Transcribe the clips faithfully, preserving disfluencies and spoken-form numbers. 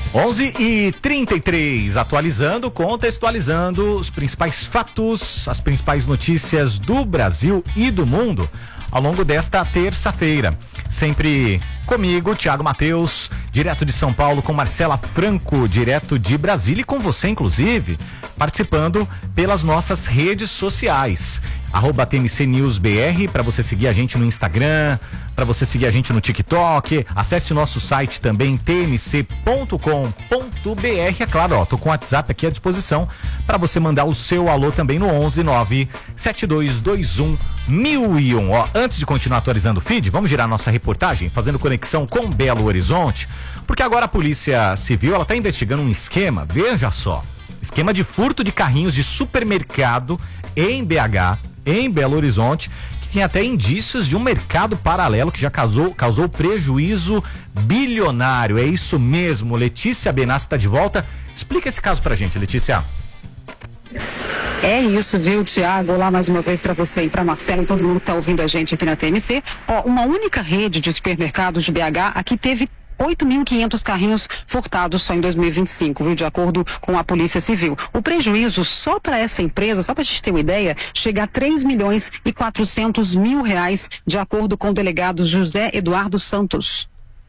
onze e trinta e três, atualizando, contextualizando os principais fatos, as principais notícias do Brasil e do mundo ao longo desta terça-feira. Sempre comigo, Thiago Matheus, direto de São Paulo, com Marcela Franco, direto de Brasília, e com você, inclusive, participando pelas nossas redes sociais. Arroba T M C News B R, para você seguir a gente no Instagram, para você seguir a gente no TikTok. Acesse o nosso site também, t m c ponto com ponto b r. É claro, ó, tô com o WhatsApp aqui à disposição para você mandar o seu alô também no onze nove sete dois dois um mil e um. Ó, antes de continuar atualizando o feed, vamos girar nossa reportagem, fazendo conexão com Belo Horizonte, porque agora a Polícia Civil, ela tá investigando um esquema, veja só, esquema de furto de carrinhos de supermercado em B H, em Belo Horizonte, que tinha até indícios de um mercado paralelo que já causou, causou prejuízo bilionário. É isso mesmo, Letícia Benassi está de volta. Explica esse caso pra gente, Letícia. É isso, viu, Thiago? Olá mais uma vez para você e para Marcela e todo mundo que está ouvindo a gente aqui na T M C. Ó, uma única rede de supermercados de B H aqui teve oito mil e quinhentos carrinhos furtados só em dois mil e vinte e cinco, viu? De acordo com a Polícia Civil. O prejuízo só para essa empresa, só para a gente ter uma ideia, chega a três milhões e quatrocentos mil reais, de acordo com o delegado José Eduardo Santos.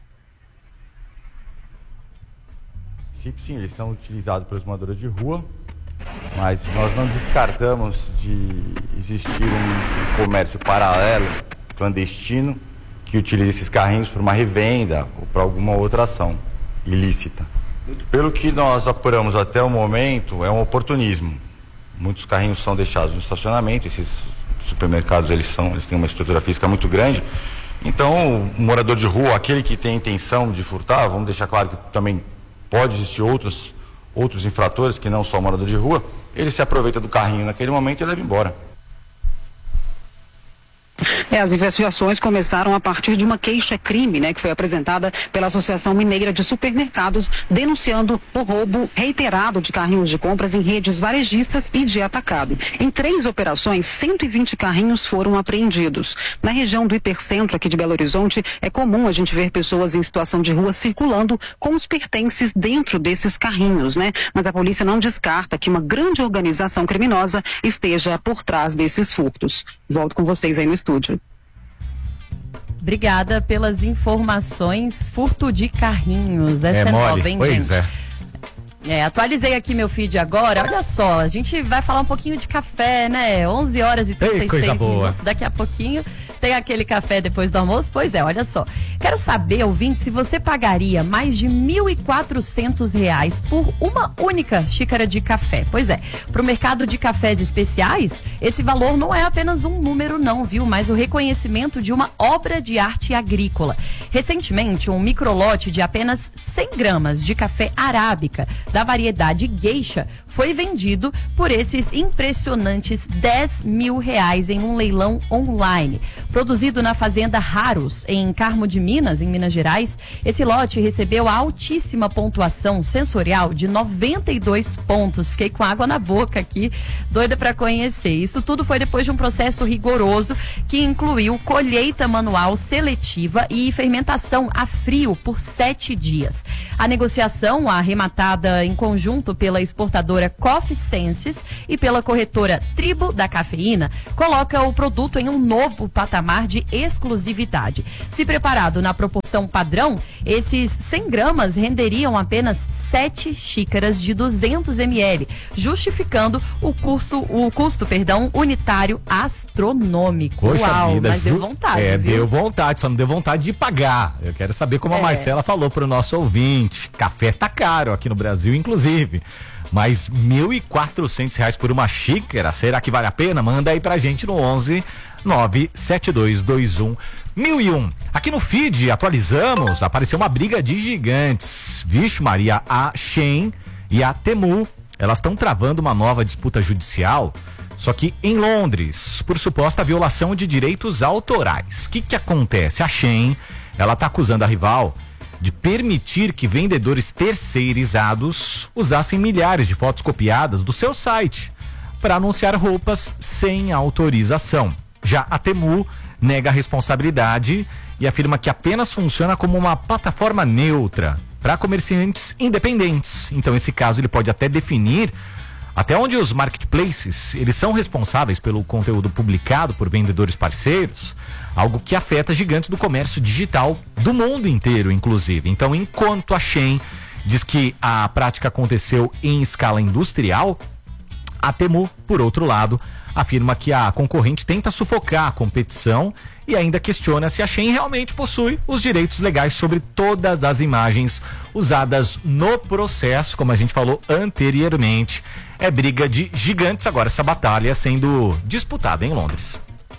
Sim, sim, eles são utilizados pelos moradores de rua, mas nós não descartamos de existir um comércio paralelo, clandestino, que utiliza esses carrinhos para uma revenda ou para alguma outra ação ilícita. Pelo que nós apuramos até o momento, é um oportunismo. Muitos carrinhos são deixados no estacionamento, esses supermercados eles são, eles têm uma estrutura física muito grande, então o morador de rua, aquele que tem a intenção de furtar, vamos deixar claro que também pode existir outros, outros infratores que não só o morador de rua, ele se aproveita do carrinho naquele momento e leva embora. É, as investigações começaram a partir de uma queixa-crime, né, que foi apresentada pela Associação Mineira de Supermercados, denunciando o roubo reiterado de carrinhos de compras em redes varejistas e de atacado. Em três operações, cento e vinte carrinhos foram apreendidos. Na região do Hipercentro, aqui de Belo Horizonte, é comum a gente ver pessoas em situação de rua circulando com os pertences dentro desses carrinhos, né? Mas a polícia não descarta que uma grande organização criminosa esteja por trás desses furtos. Volto com vocês aí no estúdio. Obrigada pelas informações. Furto de carrinhos. Essa é, é nova, hein, pois gente? É. É, atualizei aqui meu feed agora. Olha só, a gente vai falar um pouquinho de café, né? onze horas e trinta e seis minutos. Daqui a pouquinho tem aquele café depois do almoço. Pois é, olha só. Quero saber, ouvinte, se você pagaria mais de mil e quatrocentos reais por uma única xícara de café. Pois é, para o mercado de cafés especiais, esse valor não é apenas um número não, viu? Mas o reconhecimento de uma obra de arte agrícola. Recentemente, um microlote de apenas cem gramas de café arábica da variedade Geisha foi vendido por esses impressionantes dez mil reais em um leilão online. Produzido na fazenda Raros, em Carmo de Minas, em Minas Gerais, esse lote recebeu a altíssima pontuação sensorial de noventa e dois pontos. Fiquei com água na boca aqui, doida para conhecer. Isso tudo foi depois de um processo rigoroso que incluiu colheita manual seletiva e fermentação a frio por sete dias. A negociação, arrematada em conjunto pela exportadora Coffee Senses e pela corretora Tribo da Cafeína, coloca o produto em um novo patamar de exclusividade. Se preparado na proporção padrão, esses cem gramas renderiam apenas sete xícaras de duzentos mililitros, justificando o, curso, o custo perdão, unitário astronômico. Poxa Uau, vida, mas ju... deu vontade, É, viu? deu vontade, só não deu vontade de pagar. Eu quero saber como É. a Marcela falou para o nosso ouvinte. Café tá caro aqui no Brasil, inclusive. Mas mil e quatrocentos reais por uma xícara, será que vale a pena? Manda aí pra gente no onze nove sete dois dois um mil e um. Aqui no feed, atualizamos, apareceu uma briga de gigantes. Vixe Maria, a Shein e a Temu, elas estão travando uma nova disputa judicial, só que em Londres, por suposta violação de direitos autorais. O que que acontece? A Shein, ela tá acusando a rival de permitir que vendedores terceirizados usassem milhares de fotos copiadas do seu site para anunciar roupas sem autorização. Já a Temu nega a responsabilidade e afirma que apenas funciona como uma plataforma neutra para comerciantes independentes. Então, esse caso ele pode até definir até onde os marketplaces eles são responsáveis pelo conteúdo publicado por vendedores parceiros, algo que afeta gigantes do comércio digital do mundo inteiro, inclusive. Então, enquanto a Shein diz que a prática aconteceu em escala industrial, a Temu, por outro lado, afirma que a concorrente tenta sufocar a competição e ainda questiona se a Shein realmente possui os direitos legais sobre todas as imagens usadas no processo, como a gente falou anteriormente. É briga de gigantes agora, essa batalha sendo disputada em Londres.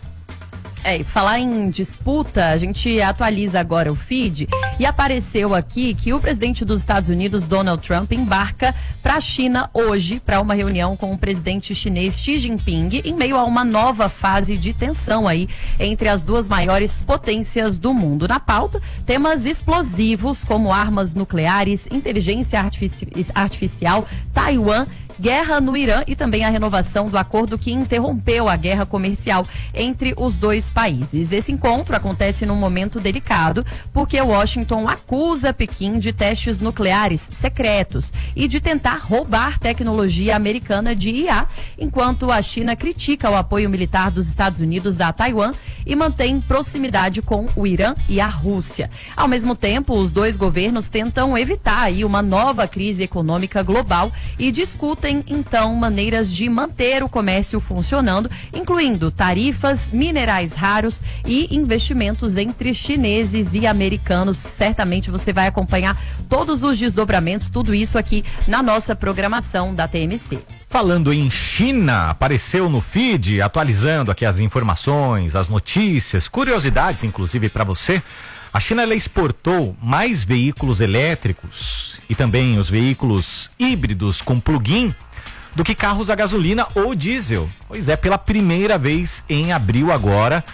É, e falar em disputa, a gente atualiza agora o feed e apareceu aqui que o presidente dos Estados Unidos, Donald Trump, embarca para a China hoje para uma reunião com o presidente chinês Xi Jinping em meio a uma nova fase de tensão aí entre as duas maiores potências do mundo. Na pauta, temas explosivos como armas nucleares, inteligência artifici- artificial, Taiwan, guerra no Irã e também a renovação do acordo que interrompeu a guerra comercial entre os dois países. Esse encontro acontece num momento delicado porque Washington acusa Pequim de testes nucleares secretos e de tentar roubar tecnologia americana de I A, enquanto a China critica o apoio militar dos Estados Unidos a Taiwan e mantém proximidade com o Irã e a Rússia. Ao mesmo tempo, os dois governos tentam evitar aí uma nova crise econômica global e discutem então maneiras de manter o comércio funcionando, incluindo tarifas, minerais raros e investimentos entre chineses e americanos. Certamente você vai acompanhar todos os desdobramentos, tudo isso aqui na nossa programação da T M C. Falando em China, apareceu no feed, atualizando aqui as informações, as notícias, curiosidades inclusive para você. A China ela exportou mais veículos elétricos e também os veículos híbridos com plug-in do que carros a gasolina ou diesel. Pois é, pela primeira vez em abril agora,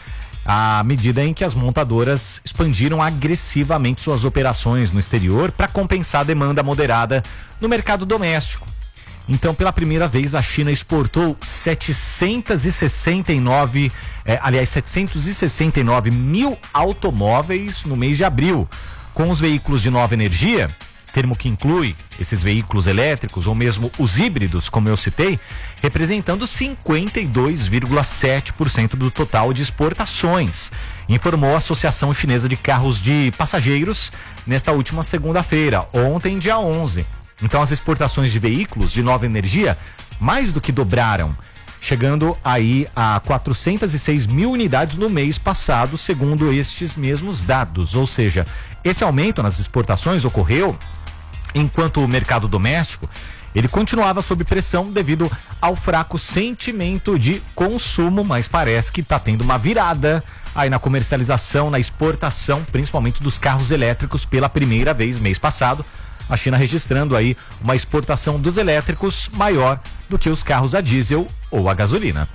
à medida em que as montadoras expandiram agressivamente suas operações no exterior para compensar a demanda moderada no mercado doméstico. Então, pela primeira vez, a China exportou setecentos e sessenta e nove, é, aliás, setecentos e sessenta e nove mil automóveis no mês de abril. Com os veículos de nova energia, termo que inclui esses veículos elétricos ou mesmo os híbridos, como eu citei, representando cinquenta e dois vírgula sete por cento do total de exportações, informou a Associação Chinesa de Carros de Passageiros nesta última segunda-feira, ontem, dia onze. Então, as exportações de veículos de nova energia mais do que dobraram, chegando aí a quatrocentos e seis mil unidades no mês passado, segundo estes mesmos dados. Ou seja, esse aumento nas exportações ocorreu enquanto o mercado doméstico ele continuava sob pressão devido ao fraco sentimento de consumo, mas parece que está tendo uma virada aí na comercialização, na exportação, principalmente dos carros elétricos pela primeira vez mês passado. A China registrando aí uma exportação dos elétricos maior do que os carros a diesel ou a gasolina.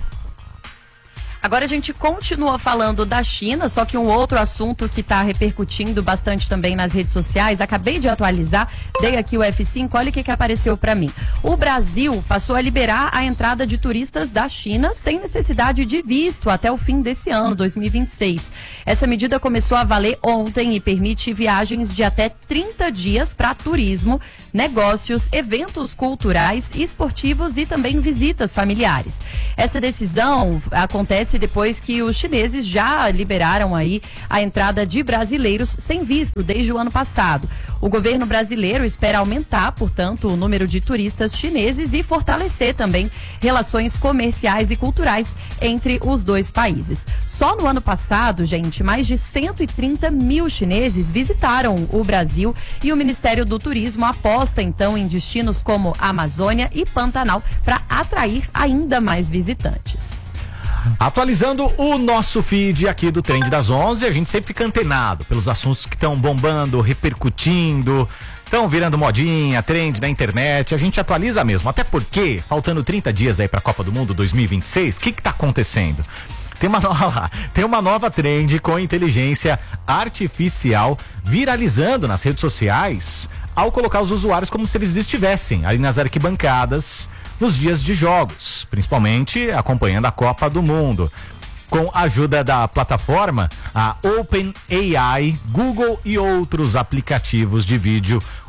Agora a gente continua falando da China, só que um outro assunto que está repercutindo bastante também nas redes sociais, acabei de atualizar, dei aqui o F cinco, olha o que, que apareceu para mim. O Brasil passou a liberar a entrada de turistas da China sem necessidade de visto até o fim desse ano, dois mil e vinte e seis. Essa medida começou a valer ontem e permite viagens de até trinta dias para turismo, negócios, eventos culturais e esportivos e também visitas familiares. Essa decisão acontece depois que os chineses já liberaram aí a entrada de brasileiros sem visto desde o ano passado. O governo brasileiro espera aumentar, portanto, o número de turistas chineses e fortalecer também relações comerciais e culturais entre os dois países. Só no ano passado, gente, mais de cento e trinta mil chineses visitaram o Brasil e o Ministério do Turismo aposta então em destinos como a Amazônia e Pantanal para atrair ainda mais visitantes. Atualizando o nosso feed aqui do Trend das onze, a gente sempre fica antenado pelos assuntos que estão bombando, repercutindo, estão virando modinha, trend na internet. A gente atualiza mesmo, até porque, faltando trinta dias aí para a Copa do Mundo dois mil e vinte e seis, o que que tá acontecendo? Tem uma, nova, tem uma nova trend com inteligência artificial viralizando nas redes sociais ao colocar os usuários como se eles estivessem ali nas arquibancadas nos dias de jogos, principalmente acompanhando a Copa do Mundo. Com a ajuda da plataforma, a OpenAI, Google e outros aplicativos de vídeo,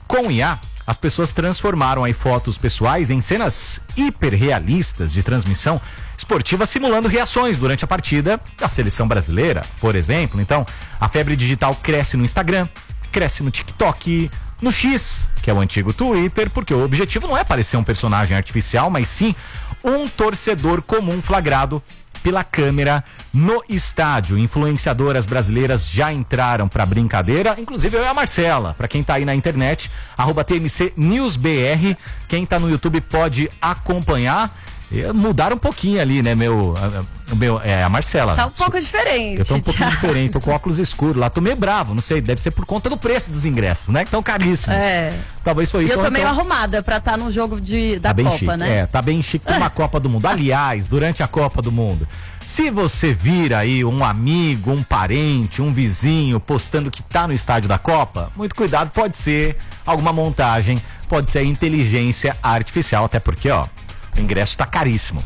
Com I A, as pessoas transformaram aí fotos pessoais em cenas hiperrealistas de transmissão esportiva, simulando reações durante a partida da seleção brasileira, por exemplo. Então, a febre digital cresce no Instagram, cresce no TikTok, no X, que é o antigo Twitter, porque o objetivo não é parecer um personagem artificial, mas sim um torcedor comum flagrado pela câmera no estádio. Influenciadoras brasileiras já entraram pra brincadeira, inclusive eu e a Marcela. Pra quem tá aí na internet, arroba T M C News B R. Quem tá no YouTube pode acompanhar. Mudaram um pouquinho ali, né, meu, meu é, a Marcela. Tá um pouco diferente. Eu tô um pouquinho diferente, tô com óculos escuros lá, tô meio bravo, não sei, deve ser por conta do preço dos ingressos, né, que estão caríssimos. É. Talvez foi isso. E eu tô meio então... arrumada pra estar tá no jogo de, da tá bem Copa, chique, né? É, tá bem chique pra uma Copa do Mundo. Aliás, durante a Copa do Mundo, se você vir aí um amigo, um parente, um vizinho postando que tá no estádio da Copa, muito cuidado, pode ser alguma montagem, pode ser inteligência artificial, até porque, ó, o ingresso tá caríssimo.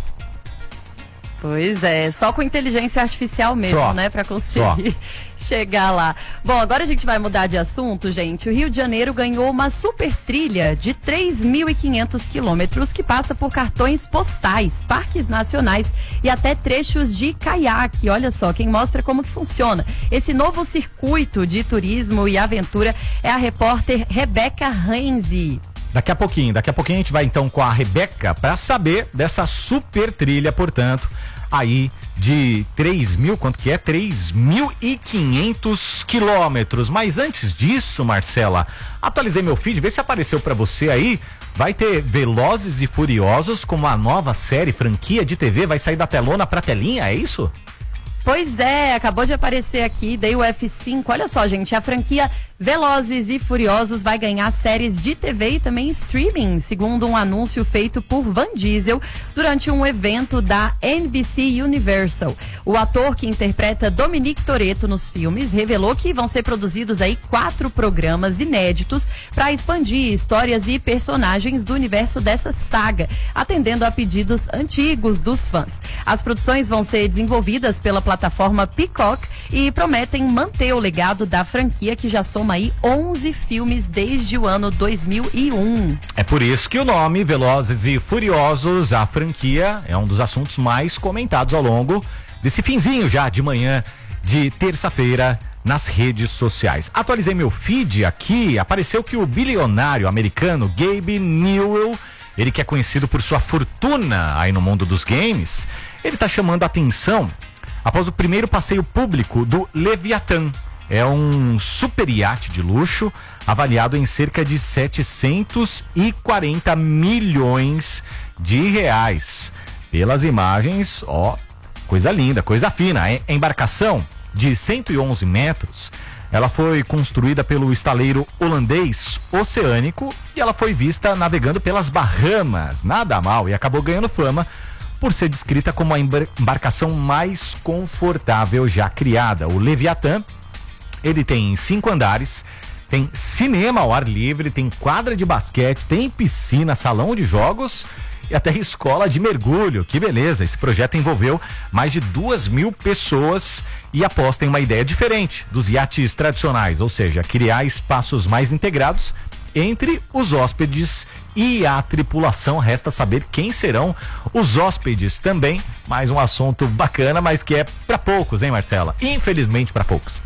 Pois é, só com inteligência artificial mesmo, só, né, pra conseguir só. chegar lá. Bom, agora a gente vai mudar de assunto, gente. O Rio de Janeiro ganhou uma super trilha de três mil e quinhentos quilômetros que passa por cartões postais, parques nacionais e até trechos de caiaque. Olha só, quem mostra como que funciona esse novo circuito de turismo e aventura é a repórter Rebeca Renzi. Daqui a pouquinho, daqui a pouquinho a gente vai então com a Rebeca para saber dessa super trilha, portanto, aí de três mil, quanto que é? três mil e quinhentos quilômetros. Mas antes disso, Marcela, atualizei meu feed, vê se apareceu para você aí. Vai ter Velozes e Furiosos como a nova série, franquia de T V, vai sair da telona pra telinha, é isso? Pois é, acabou de aparecer aqui, dei o F cinco, olha só, gente, a franquia Velozes e Furiosos vai ganhar séries de T V e também streaming, segundo um anúncio feito por Van Diesel durante um evento da N B C Universal. O ator que interpreta Dominic Toretto nos filmes revelou que vão ser produzidos aí quatro programas inéditos para expandir histórias e personagens do universo dessa saga, atendendo a pedidos antigos dos fãs. As produções vão ser desenvolvidas pela plataforma Peacock e prometem manter o legado da franquia, que já soma aí onze filmes desde o ano dois mil e um. É por isso que o nome Velozes e Furiosos, a franquia, é um dos assuntos mais comentados ao longo desse finzinho já de manhã de terça-feira nas redes sociais. Atualizei meu feed aqui, apareceu que o bilionário americano Gabe Newell, ele que é conhecido por sua fortuna aí no mundo dos games, ele tá chamando a atenção após o primeiro passeio público do Leviathan. É um super iate de luxo avaliado em cerca de setecentos e quarenta milhões de reais. Pelas imagens, ó, coisa linda, coisa fina. A embarcação de cento e onze metros, ela foi construída pelo estaleiro holandês Oceânico e ela foi vista navegando pelas Bahamas. Nada mal, e acabou ganhando fama por ser descrita como a embarcação mais confortável já criada. O Leviathan, ele tem cinco andares, tem cinema ao ar livre, tem quadra de basquete, tem piscina, salão de jogos e até escola de mergulho. Que beleza! Esse projeto envolveu mais de duas mil pessoas e aposta em uma ideia diferente dos iates tradicionais, ou seja, criar espaços mais integrados entre os hóspedes e a tripulação. Resta saber quem serão os hóspedes também. Mais um assunto bacana, mas que é para poucos, hein, Marcela? Infelizmente para poucos.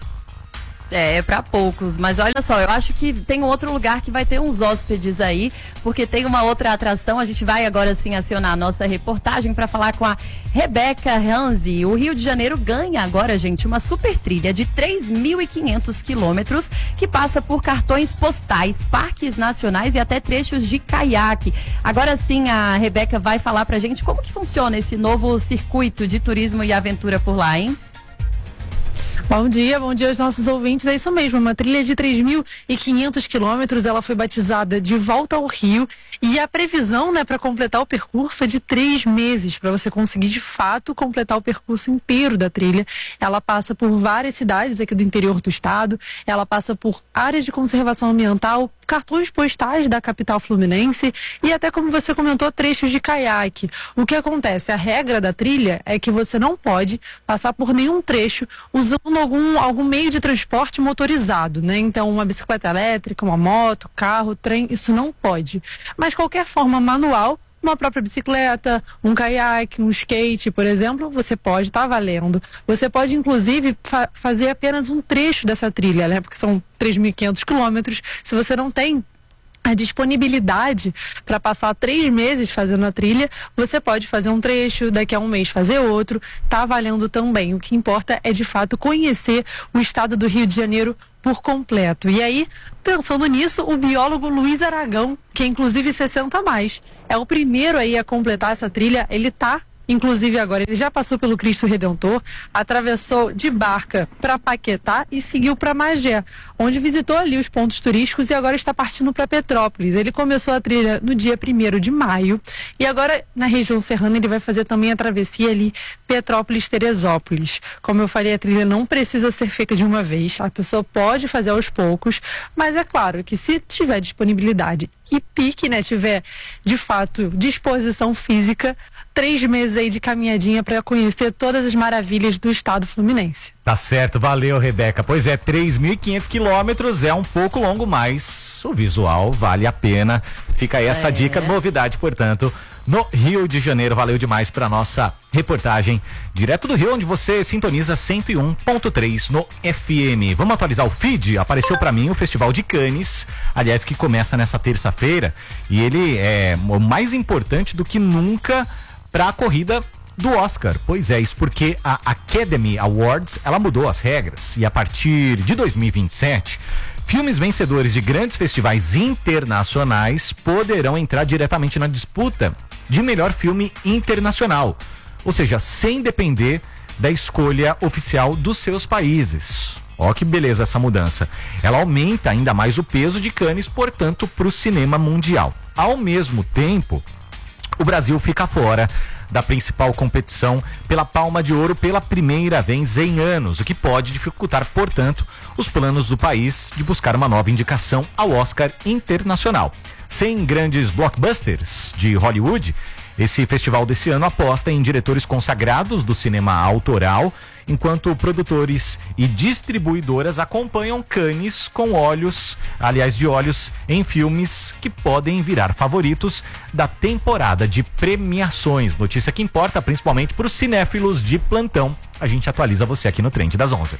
É, para poucos, mas olha só, eu acho que tem um outro lugar que vai ter uns hóspedes aí, porque tem uma outra atração. A gente vai agora sim acionar a nossa reportagem para falar com a Rebeca Renzi. O Rio de Janeiro ganha agora, gente, uma super trilha de três mil e quinhentos quilômetros que passa por cartões postais, parques nacionais e até trechos de caiaque. Agora sim a Rebeca vai falar pra gente como que funciona esse novo circuito de turismo e aventura por lá, hein? Bom dia, bom dia aos nossos ouvintes. É isso mesmo, uma trilha de três mil e quinhentos quilômetros, ela foi batizada de Volta ao Rio e a previsão, né, para completar o percurso é de três meses, para você conseguir de fato completar o percurso inteiro da trilha. Ela passa por várias cidades aqui do interior do estado, ela passa por áreas de conservação ambiental, cartões postais da capital fluminense e até, como você comentou, trechos de caiaque. O que acontece? A regra da trilha é que você não pode passar por nenhum trecho usando algum, algum meio de transporte motorizado, né? Então, uma bicicleta elétrica, uma moto, carro, trem, isso não pode. Mas qualquer forma manual, uma própria bicicleta, um caiaque, um skate, por exemplo, você pode estar tá valendo. Você pode, inclusive, fa fazer apenas um trecho dessa trilha, né? Porque são três mil e quinhentos quilômetros. Se você não tem a disponibilidade para passar três meses fazendo a trilha, você pode fazer um trecho, daqui a um mês fazer outro, tá valendo também. O que importa é, de fato, conhecer o estado do Rio de Janeiro por completo. E aí, pensando nisso, o biólogo Luiz Aragão, que é inclusive sessenta a mais, é o primeiro aí a completar essa trilha. Ele tá, inclusive agora, ele já passou pelo Cristo Redentor, atravessou de barca para Paquetá e seguiu para Magé, onde visitou ali os pontos turísticos e agora está partindo para Petrópolis. Ele começou a trilha no dia primeiro de maio e agora na região serrana ele vai fazer também a travessia ali Petrópolis-Teresópolis. Como eu falei, a trilha não precisa ser feita de uma vez, a pessoa pode fazer aos poucos, mas é claro que se tiver disponibilidade e pique, né, tiver de fato disposição física, três meses aí de caminhadinha para conhecer todas as maravilhas do estado fluminense. Tá certo, valeu, Rebeca. Pois é, três mil e quinhentos quilômetros é um pouco longo, mas o visual vale a pena. Fica aí essa é. dica, novidade, portanto, no Rio de Janeiro. Valeu demais para nossa reportagem direto do Rio, onde você sintoniza cento e um ponto três no F M. Vamos atualizar o feed? Apareceu para mim o Festival de Cannes, aliás, que começa nessa terça-feira, e ele é mais importante do que nunca para a corrida do Oscar. Pois é, isso porque a Academy Awards, ela mudou as regras e a partir de dois mil e vinte e sete, filmes vencedores de grandes festivais internacionais poderão entrar diretamente na disputa de melhor filme internacional, ou seja, sem depender da escolha oficial dos seus países. Ó que beleza essa mudança. Ela aumenta ainda mais o peso de Cannes, portanto, para o cinema mundial. Ao mesmo tempo, o Brasil fica fora da principal competição pela Palma de Ouro pela primeira vez em anos, o que pode dificultar, portanto, os planos do país de buscar uma nova indicação ao Oscar internacional. Sem grandes blockbusters de Hollywood, esse festival desse ano aposta em diretores consagrados do cinema autoral, enquanto produtores e distribuidoras acompanham Cannes com olhos, aliás, de olhos em filmes que podem virar favoritos da temporada de premiações. Notícia que importa principalmente para os cinéfilos de plantão. A gente atualiza você aqui no Trend das onze.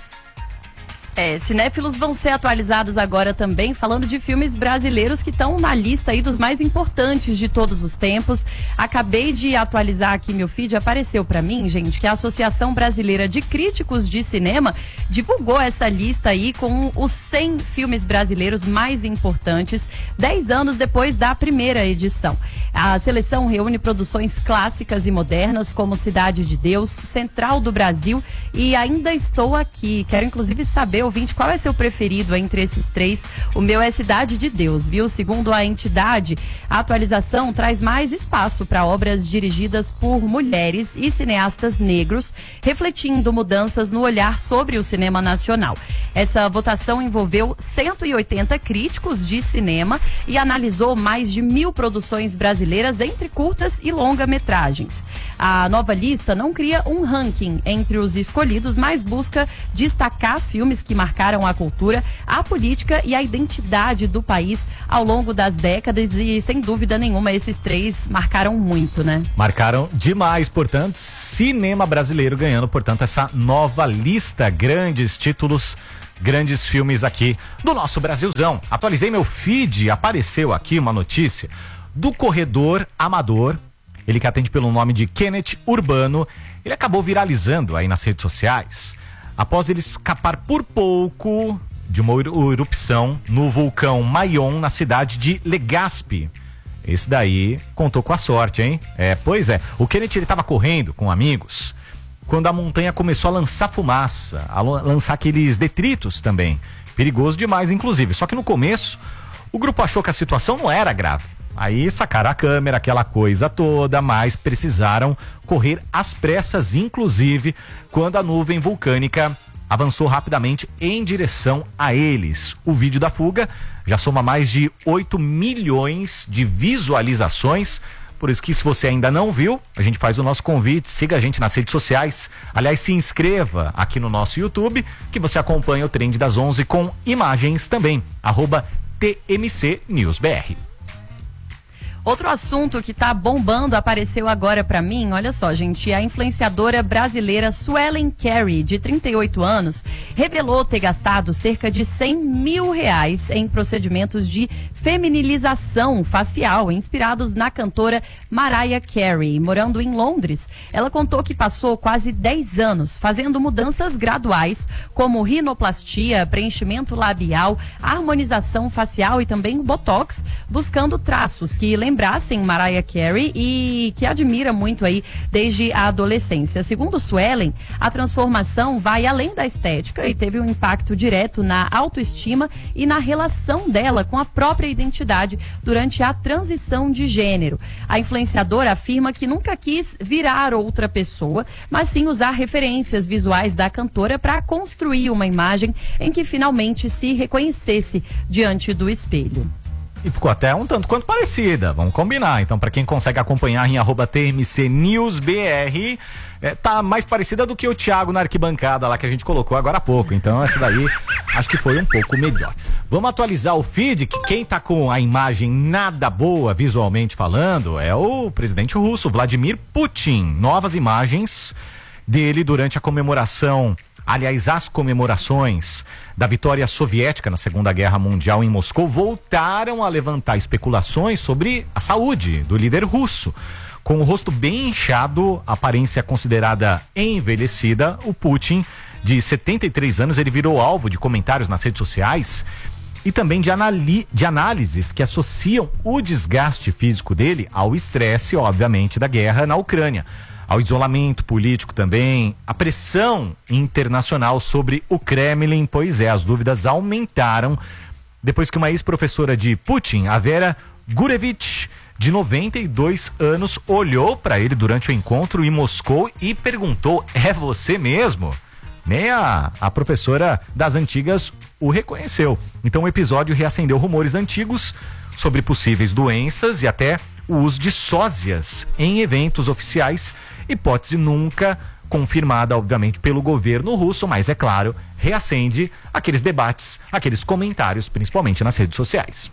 É, cinéfilos vão ser atualizados agora também, falando de filmes brasileiros que estão na lista aí dos mais importantes de todos os tempos. Acabei de atualizar aqui meu feed, apareceu para mim, gente, que a Associação Brasileira de Críticos de Cinema divulgou essa lista aí com os cem filmes brasileiros mais importantes, dez anos depois da primeira edição. A seleção reúne produções clássicas e modernas como Cidade de Deus, Central do Brasil e Ainda Estou Aqui. Quero inclusive saber, ouvinte, qual é seu preferido entre esses três? O meu é Cidade de Deus, viu? Segundo a entidade, a atualização traz mais espaço para obras dirigidas por mulheres e cineastas negros, refletindo mudanças no olhar sobre o cinema nacional. Essa votação envolveu cento e oitenta críticos de cinema e analisou mais de mil produções brasileiras entre curtas e longa-metragens. A nova lista não cria um ranking entre os escolhidos, mas busca destacar filmes que marcaram a cultura, a política e a identidade do país ao longo das décadas e, sem dúvida nenhuma, esses três marcaram muito, né? Marcaram demais, portanto, cinema brasileiro ganhando, portanto, essa nova lista, grandes títulos, grandes filmes aqui do nosso Brasilzão. Atualizei meu feed, apareceu aqui uma notícia do corredor amador, ele que atende pelo nome de Kenneth Urbano. Ele acabou viralizando aí nas redes sociais após ele escapar por pouco de uma erupção no vulcão Maion, na cidade de Legazpi. Esse daí contou com a sorte, hein? É, pois é, o Kenneth ele estava correndo com amigos quando a montanha começou a lançar fumaça, a lançar aqueles detritos também, perigoso demais inclusive. Só que no começo o grupo achou que a situação não era grave. Aí sacaram a câmera, aquela coisa toda, mas precisaram correr às pressas, inclusive quando a nuvem vulcânica avançou rapidamente em direção a eles. O vídeo da fuga já soma mais de oito milhões de visualizações, por isso que se você ainda não viu, a gente faz o nosso convite, siga a gente nas redes sociais, aliás, se inscreva aqui no nosso YouTube, que você acompanha o Trend das onze com imagens também, arroba T M C News B R. Outro assunto que tá bombando apareceu agora pra mim, olha só, gente, a influenciadora brasileira Suelen Carey, de trinta e oito anos, revelou ter gastado cerca de cem mil reais em procedimentos de feminilização facial, inspirados na cantora Mariah Carey. Morando em Londres, ela contou que passou quase dez anos fazendo mudanças graduais, como rinoplastia, preenchimento labial, harmonização facial e também botox, buscando traços que lembram lembrassem Mariah Carey e que admira muito aí desde a adolescência. Segundo Suelen, a transformação vai além da estética e teve um impacto direto na autoestima e na relação dela com a própria identidade durante a transição de gênero. A influenciadora afirma que nunca quis virar outra pessoa, mas sim usar referências visuais da cantora para construir uma imagem em que finalmente se reconhecesse diante do espelho. E ficou até um tanto quanto parecida, vamos combinar. Então, para quem consegue acompanhar em arroba T M C News B R, é, tá mais parecida do que o Thiago na arquibancada lá que a gente colocou agora há pouco. Então, essa daí acho que foi um pouco melhor. Vamos atualizar o feed, que quem tá com a imagem nada boa visualmente falando é o presidente russo, Vladimir Putin. Novas imagens dele durante a comemoração, aliás, as comemorações da vitória soviética na Segunda Guerra Mundial em Moscou voltaram a levantar especulações sobre a saúde do líder russo. Com o rosto bem inchado, aparência considerada envelhecida, o Putin, de setenta e três anos, ele virou alvo de comentários nas redes sociais e também de, anali- de análises que associam o desgaste físico dele ao estresse, obviamente, da guerra na Ucrânia, ao isolamento político também, a pressão internacional sobre o Kremlin. Pois é, as dúvidas aumentaram depois que uma ex-professora de Putin, a Vera Gurevich, de noventa e dois anos, olhou para ele durante o encontro em Moscou e perguntou: é você mesmo? Nem a, a professora das antigas o reconheceu. Então o episódio reacendeu rumores antigos sobre possíveis doenças e até o uso de sósias em eventos oficiais, hipótese nunca confirmada, obviamente, pelo governo russo, mas, é claro, reacende aqueles debates, aqueles comentários, principalmente nas redes sociais.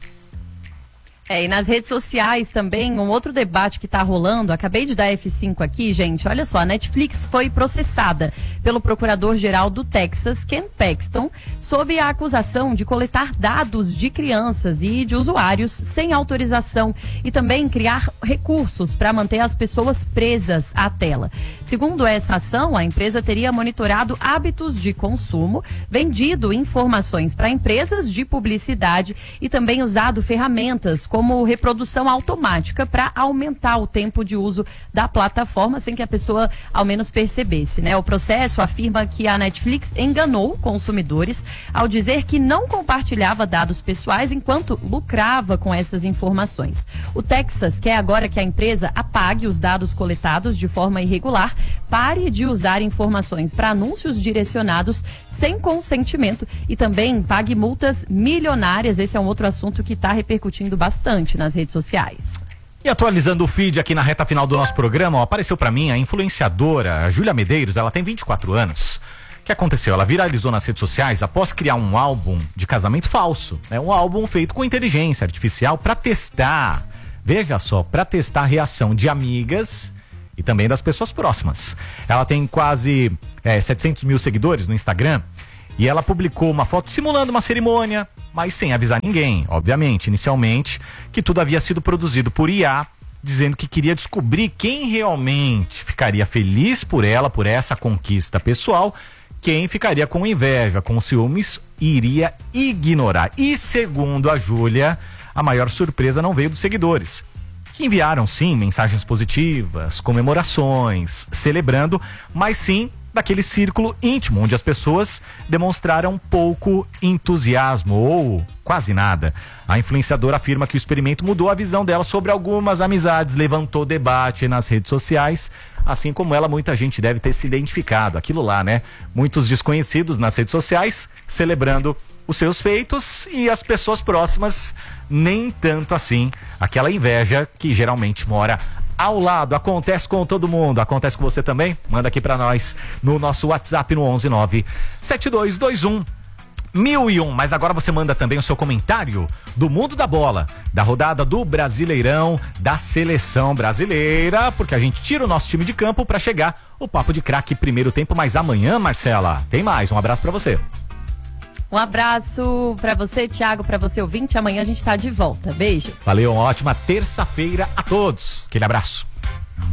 É, e nas redes sociais também, um outro debate que está rolando, acabei de dar F cinco aqui, gente, olha só, a Netflix foi processada pelo procurador-geral do Texas, Ken Paxton, sob a acusação de coletar dados de crianças e de usuários sem autorização e também criar recursos para manter as pessoas presas à tela. Segundo essa ação, a empresa teria monitorado hábitos de consumo, vendido informações para empresas de publicidade e também usado ferramentas como como reprodução automática para aumentar o tempo de uso da plataforma sem que a pessoa ao menos percebesse, né? O processo afirma que a Netflix enganou consumidores ao dizer que não compartilhava dados pessoais enquanto lucrava com essas informações. O Texas quer agora que a empresa apague os dados coletados de forma irregular, pare de usar informações para anúncios direcionados sem consentimento e também pague multas milionárias. Esse é um outro assunto que está repercutindo bastante nas redes sociais. E atualizando o feed aqui na reta final do nosso programa, ó, apareceu pra mim a influenciadora a Júlia Medeiros. Ela tem vinte e quatro anos. O que aconteceu? Ela viralizou nas redes sociais após criar um álbum de casamento falso, né? Um álbum feito com inteligência artificial para testar, veja só, para testar a reação de amigas e também das pessoas próximas. Ela tem quase é, setecentos mil seguidores no Instagram e ela publicou uma foto simulando uma cerimônia, mas sem avisar ninguém, obviamente, inicialmente, que tudo havia sido produzido por I A, dizendo que queria descobrir quem realmente ficaria feliz por ela, por essa conquista pessoal, quem ficaria com inveja, com ciúmes, iria ignorar. E segundo a Júlia, a maior surpresa não veio dos seguidores, que enviaram sim mensagens positivas, comemorações, celebrando, mas sim daquele círculo íntimo, onde as pessoas demonstraram pouco entusiasmo ou quase nada. A influenciadora afirma que o experimento mudou a visão dela sobre algumas amizades, levantou debate nas redes sociais, assim como ela, muita gente deve ter se identificado, aquilo lá, né? Muitos desconhecidos nas redes sociais, celebrando os seus feitos e as pessoas próximas nem tanto assim, aquela inveja que geralmente mora ao lado. Acontece com todo mundo. Acontece com você também? Manda aqui pra nós no nosso WhatsApp no onze nove sete dois dois um mil e um. Mas agora você manda também o seu comentário do mundo da bola, da rodada do Brasileirão, da seleção brasileira, porque a gente tira o nosso time de campo pra chegar o Papo de Craque primeiro tempo. Mas amanhã, Marcela, tem mais. Um abraço pra você. Um abraço pra você, Thiago, pra você ouvinte. Amanhã a gente tá de volta. Beijo. Valeu, uma ótima terça-feira a todos. Aquele abraço.